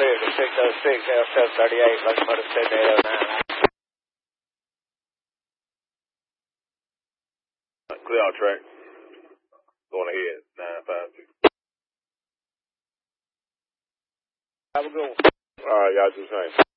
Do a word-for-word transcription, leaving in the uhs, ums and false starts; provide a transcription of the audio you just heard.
clear to six oh six, L seven thirty-eight, locomotive seven eight oh nine. Clear out track. Going ahead, nine five six. Have a good one. All right, y'all do the same.